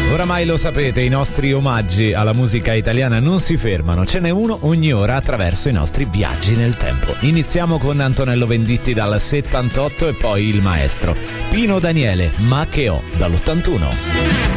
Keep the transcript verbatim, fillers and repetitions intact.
Oramai lo sapete, i nostri omaggi alla musica italiana non si fermano, ce n'è uno ogni ora attraverso i nostri viaggi nel tempo. Iniziamo con Antonello Venditti dal settantotto e poi il maestro Pino Daniele, Ma che ho, dall'ottantuno.